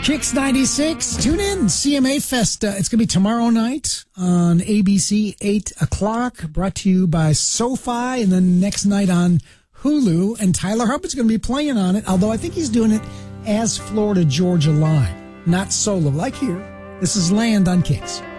Kicks 96. Tune in. CMA Fest. It's going to be tomorrow night on ABC, 8 o'clock. Brought to you by SoFi. And then next night on Hulu. And Tyler Hubbard's going to be playing on it, although I think he's doing it as Florida Georgia Line, not solo like here. This is Land on Kicks.